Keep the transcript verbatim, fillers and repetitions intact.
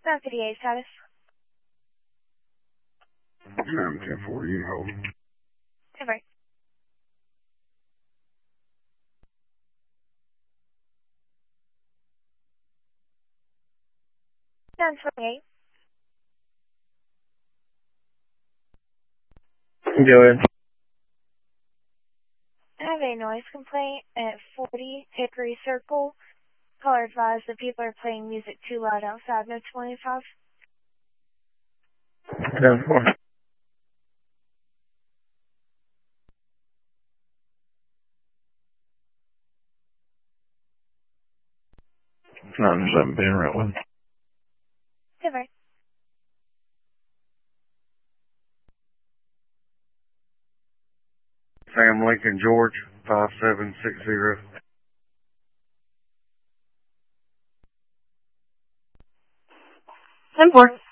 Ground fifty-eight status. I'm ten forty, you hold. Over. Ground twenty-eight. Go ahead. I have a noise complaint at forty Hickory Circle. Caller advised that people are playing music too loud outside no twenty-five. ten four. nine seven being right with. Over. Sam Lincoln George, five seven six zero. ten four.